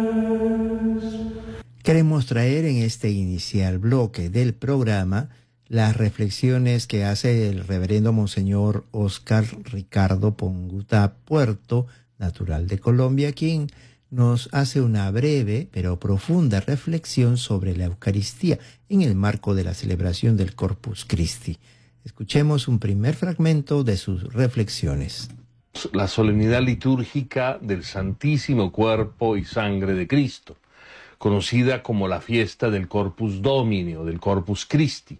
Queremos traer en este inicial bloque del programa las reflexiones que hace el reverendo Monseñor Oscar Ricardo Ponguta Puerto, natural de Colombia, quien nos hace una breve pero profunda reflexión sobre la Eucaristía en el marco de la celebración del Corpus Christi. Escuchemos un primer fragmento de sus reflexiones. La solemnidad litúrgica del Santísimo Cuerpo y Sangre de Cristo, conocida como la fiesta del Corpus Domini o del Corpus Christi.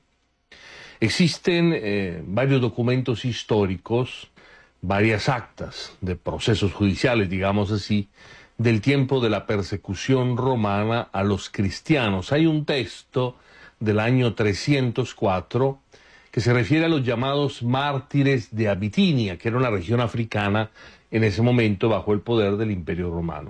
Existen varios documentos históricos, varias actas de procesos judiciales, digamos así, del tiempo de la persecución romana a los cristianos. Hay un texto del año 304 que se refiere a los llamados mártires de Abitinia, que era una región africana en ese momento bajo el poder del Imperio Romano.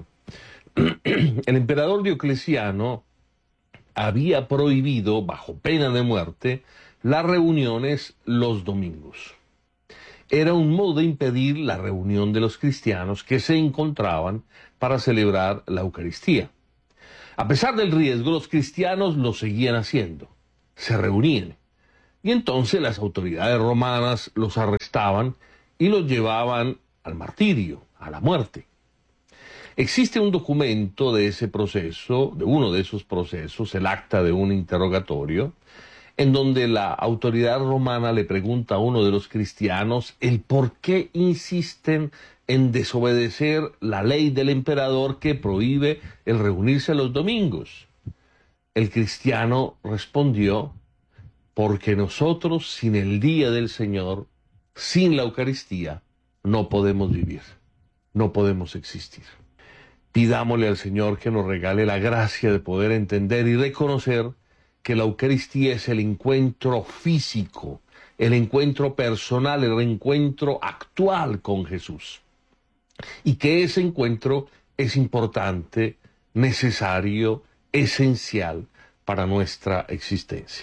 El emperador Diocleciano había prohibido, bajo pena de muerte, las reuniones los domingos. Era un modo de impedir la reunión de los cristianos que se encontraban para celebrar la Eucaristía. A pesar del riesgo, los cristianos lo seguían haciendo, se reunían. Y entonces las autoridades romanas los arrestaban y los llevaban al martirio, a la muerte. Existe un documento de ese proceso, de uno de esos procesos, el acta de un interrogatorio, en donde la autoridad romana le pregunta a uno de los cristianos el por qué insisten en desobedecer la ley del emperador que prohíbe el reunirse los domingos. El cristiano respondió: porque nosotros sin el día del Señor, sin la Eucaristía, no podemos vivir, no podemos existir. Pidámosle al Señor que nos regale la gracia de poder entender y reconocer que la Eucaristía es el encuentro físico, el encuentro personal, el encuentro actual con Jesús. Y que ese encuentro es importante, necesario, esencial para nuestra existencia.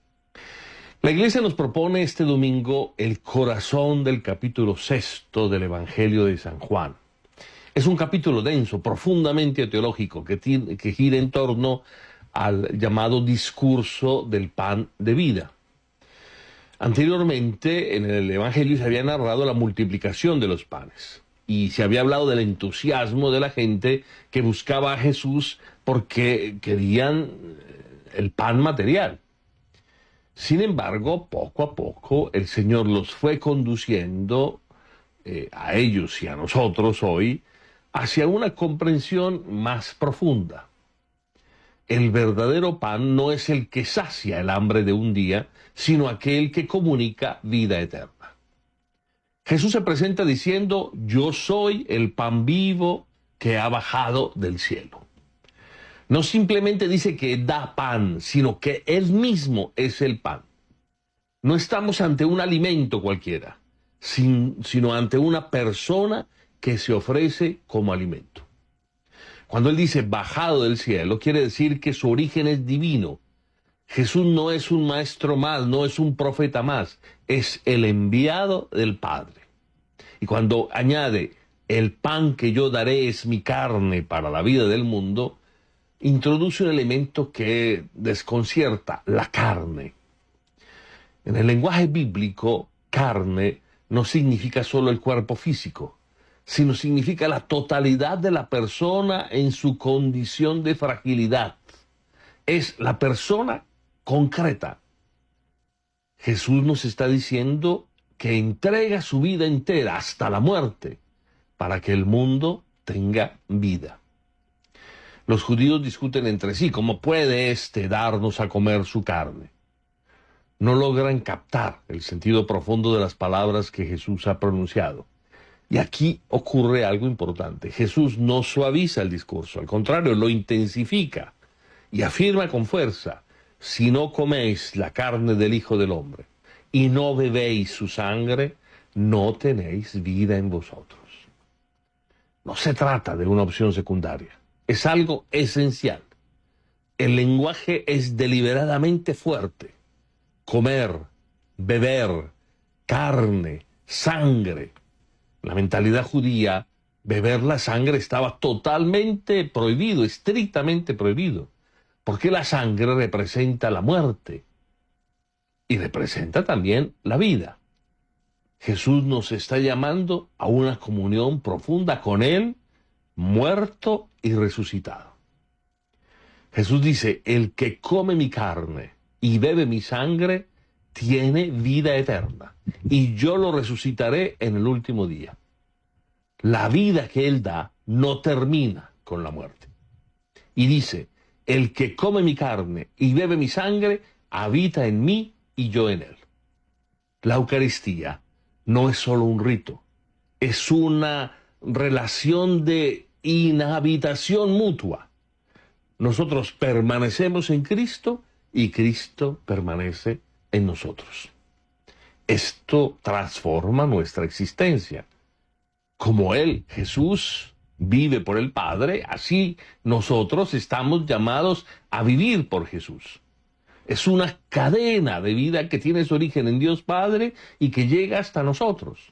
La Iglesia nos propone este domingo el corazón del capítulo 6 del Evangelio de San Juan. Es un capítulo denso, profundamente teológico, que gira en torno al llamado discurso del pan de vida. Anteriormente, en el Evangelio se había narrado la multiplicación de los panes y se había hablado del entusiasmo de la gente que buscaba a Jesús porque querían el pan material. Sin embargo, poco a poco, el Señor los fue conduciendo a ellos y a nosotros hoy hacia una comprensión más profunda. El verdadero pan no es el que sacia el hambre de un día, sino aquel que comunica vida eterna. Jesús se presenta diciendo: yo soy el pan vivo que ha bajado del cielo. No simplemente dice que da pan, sino que Él mismo es el pan. No estamos ante un alimento cualquiera, sino ante una persona que se ofrece como alimento. Cuando Él dice bajado del cielo, quiere decir que su origen es divino. Jesús no es un maestro más, no es un profeta más, es el enviado del Padre. Y cuando añade, el pan que yo daré es mi carne para la vida del mundo, introduce un elemento que desconcierta: la carne. En el lenguaje bíblico, carne no significa solo el cuerpo físico, sino significa la totalidad de la persona en su condición de fragilidad. Es la persona concreta. Jesús nos está diciendo que entrega su vida entera hasta la muerte para que el mundo tenga vida. Los judíos discuten entre sí: ¿cómo puede darnos a comer su carne? No logran captar el sentido profundo de las palabras que Jesús ha pronunciado. Y aquí ocurre algo importante. Jesús no suaviza el discurso, al contrario, lo intensifica y afirma con fuerza: si no coméis la carne del Hijo del Hombre y no bebéis su sangre, no tenéis vida en vosotros. No se trata de una opción secundaria, es algo esencial. El lenguaje es deliberadamente fuerte. Comer, beber, carne, sangre. La mentalidad judía beber la sangre estaba totalmente prohibido, estrictamente prohibido, porque la sangre representa la muerte y representa también la vida. Jesús nos está llamando a una comunión profunda con Él, muerto y resucitado. Jesús dice, el que come mi carne y bebe mi sangre, tiene vida eterna, y yo lo resucitaré en el último día. La vida que Él da no termina con la muerte. Y dice, el que come mi carne y bebe mi sangre, habita en mí y yo en él. La Eucaristía no es solo un rito, es una relación de inhabitación mutua. Nosotros permanecemos en Cristo y Cristo permanece en nosotros. Esto transforma nuestra existencia. Como Él, Jesús, vive por el Padre, así nosotros estamos llamados a vivir por Jesús. Es una cadena de vida que tiene su origen en Dios Padre y que llega hasta nosotros.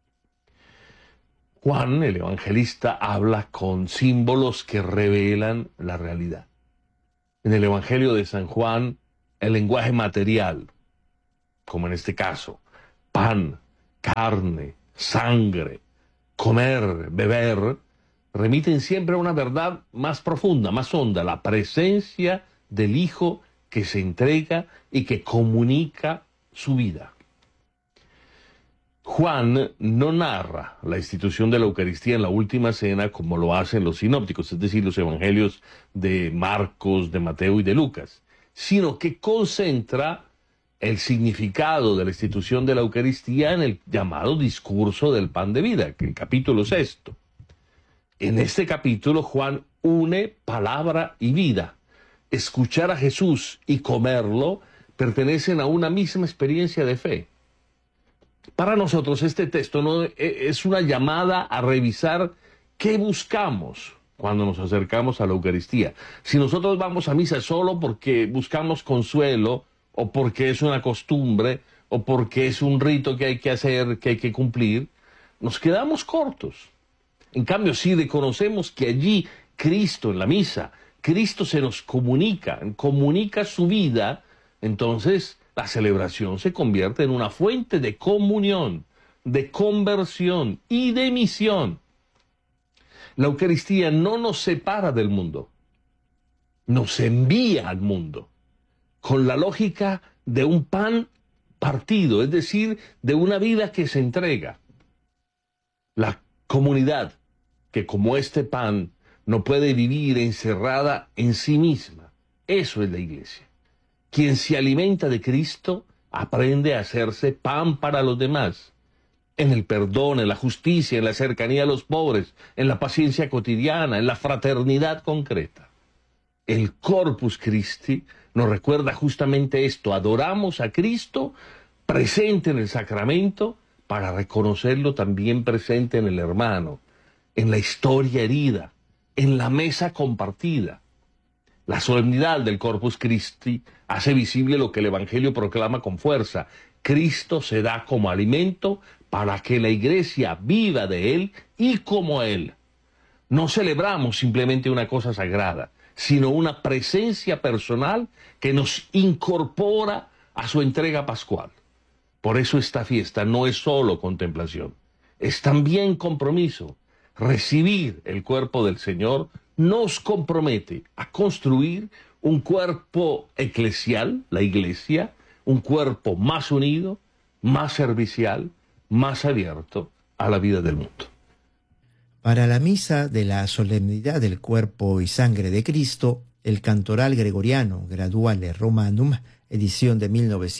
Juan, el evangelista, habla con símbolos que revelan la realidad. En el Evangelio de San Juan, el lenguaje material, como en este caso, pan, carne, sangre, comer, beber, remiten siempre a una verdad más profunda, más honda, la presencia del Hijo que se entrega y que comunica su vida. Juan no narra la institución de la Eucaristía en la última cena como lo hacen los sinópticos, es decir, los evangelios de Marcos, de Mateo y de Lucas, sino que concentra el significado de la institución de la Eucaristía en el llamado discurso del pan de vida, que el capítulo 6. En este capítulo Juan une palabra y vida. Escuchar a Jesús y comerlo pertenecen a una misma experiencia de fe. Para nosotros este texto no es una llamada a revisar qué buscamos cuando nos acercamos a la Eucaristía. Si nosotros vamos a misa solo porque buscamos consuelo, o porque es una costumbre, o porque es un rito que hay que hacer, que hay que cumplir, nos quedamos cortos. En cambio, si reconocemos que allí Cristo, en la misa, Cristo se nos comunica su vida, entonces la celebración se convierte en una fuente de comunión, de conversión y de misión. La Eucaristía no nos separa del mundo, nos envía al mundo, con la lógica de un pan partido, es decir, de una vida que se entrega. La comunidad, que como este pan no puede vivir encerrada en sí misma, eso es la Iglesia. Quien se alimenta de Cristo aprende a hacerse pan para los demás, en el perdón, en la justicia, en la cercanía a los pobres, en la paciencia cotidiana, en la fraternidad concreta. El Corpus Christi nos recuerda justamente esto: adoramos a Cristo presente en el sacramento para reconocerlo también presente en el hermano, en la historia herida, en la mesa compartida. La solemnidad del Corpus Christi hace visible lo que el Evangelio proclama con fuerza: Cristo se da como alimento para que la Iglesia viva de Él y como Él. No celebramos simplemente una cosa sagrada, sino una presencia personal que nos incorpora a su entrega pascual. Por eso esta fiesta no es solo contemplación, es también compromiso. Recibir el cuerpo del Señor nos compromete a construir un cuerpo eclesial, la Iglesia, un cuerpo más unido, más servicial, más abierto a la vida del mundo. Para la misa de la solemnidad del cuerpo y sangre de Cristo, el Cantoral Gregoriano Graduale Romanum, edición de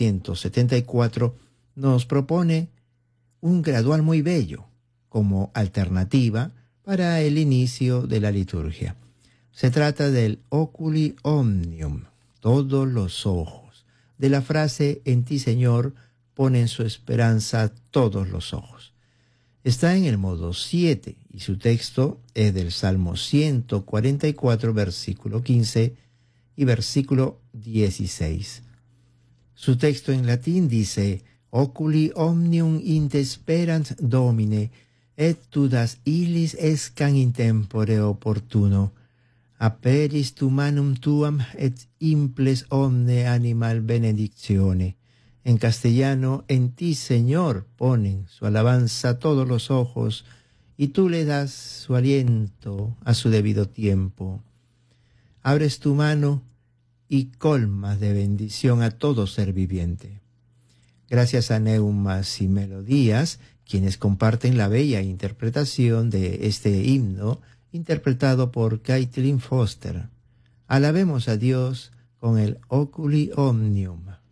1974, nos propone un gradual muy bello como alternativa para el inicio de la liturgia. Se trata del Oculi Omnium, todos los ojos, de la frase «En ti, Señor, ponen su esperanza todos los ojos». Está en el modo 7 y su texto es del Salmo 144, versículo 15 y versículo 16. Su texto en latín dice: «Oculi omnium int esperans Domine, et tu das illis escan in tempore opportuno, aperis tu manum tuam et imples omne animal benedictione. En castellano, en ti, Señor, ponen su alabanza todos los ojos, y tú le das su aliento a su debido tiempo. Abres tu mano y colmas de bendición a todo ser viviente. Gracias a Neumas y Melodías, quienes comparten la bella interpretación de este himno, interpretado por Caitlin Foster. Alabemos a Dios con el Oculi Omnium.